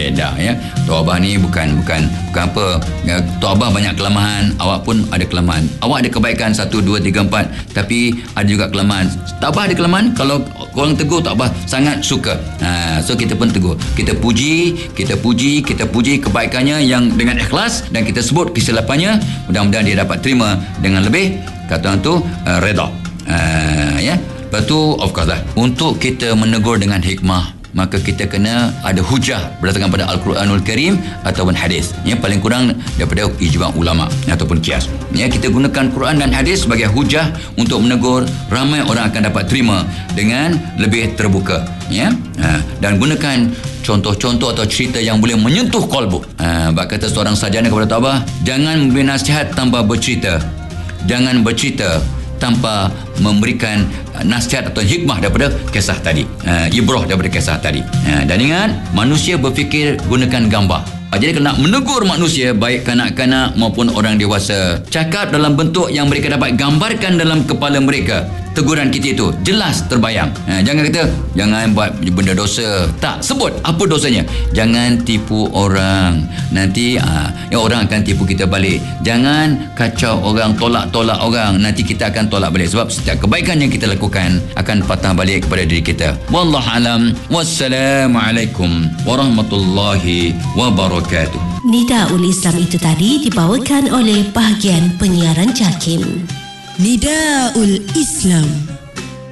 beda ya. Tok Abah ni bukan apa ya, Tok Abah banyak kelemahan, awak pun ada kelemahan. Awak ada kebaikan 1 2 3 4, tapi ada juga kelemahan. Tok Abah ada kelemahan, kalau orang tegur Tok Abah sangat suka. So kita pun tegur, kita puji kebaikannya yang dengan ikhlas, dan kita sebut kesilapannya. Mudah-mudahan dia dapat terima dengan lebih, kata orang tu redha. Ya. Lepas tu of course lah, untuk kita menegur dengan hikmah, maka kita kena ada hujah berdasarkan pada Al-Quranul Karim ataupun hadis. Ya, paling kurang daripada ijma' ulama ataupun qiyas. Ya, kita gunakan Quran dan hadis sebagai hujah untuk menegur, ramai orang akan dapat terima dengan lebih terbuka. Ya, dan gunakan contoh-contoh atau cerita yang boleh menyentuh kalbu. Bak kata seorang sarjana kepada Tok Abah, jangan memberi nasihat tanpa bercerita, jangan bercerita tanpa memberikan nasihat atau hikmah daripada kisah tadi, ibrah daripada kisah tadi. Dan ingat, manusia berfikir gunakan gambar. Jadi kalau nak menegur manusia, baik kanak-kanak maupun orang dewasa, cakap dalam bentuk yang mereka dapat gambarkan dalam kepala mereka. Teguran kita itu jelas terbayang. Jangan kata jangan buat benda dosa, tak, sebut apa dosanya. Jangan tipu orang, nanti orang akan tipu kita balik. Jangan kacau orang, tolak orang, nanti kita akan tolak balik. Sebab setiap kebaikan yang kita lakukan akan patah balik kepada diri kita. Wallahu alam. Wassalamualaikum warahmatullahi wabarakatuh. Nidaul Islam itu tadi dibawakan oleh bahagian penyiaran JAKIM. Nidaul Islam.